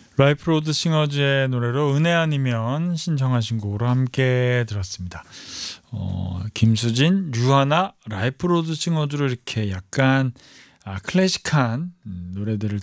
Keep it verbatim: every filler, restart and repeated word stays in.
라이프 로드 싱어즈의 노래로 은혜 아니면 신청하신 곡으로 함께 들었습니다. 어, 김수진, 류하나, 라이프 로드 싱어즈로 이렇게 약간 아, 클래식한 음, 노래들을